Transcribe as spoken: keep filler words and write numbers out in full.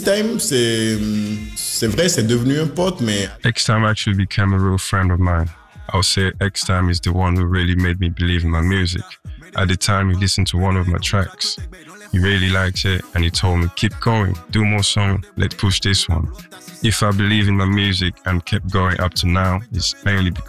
Time, c'est, c'est vrai, c'est devenu un pote, mais X-Time actually became a real friend of mine. I would say X-Time is the one who really made me believe in my music. At the time, he listened to one of my tracks. He really liked it, and he told me, keep going, do more songs, let's push this one. If I believe in my music and kept going up to now, it's mainly because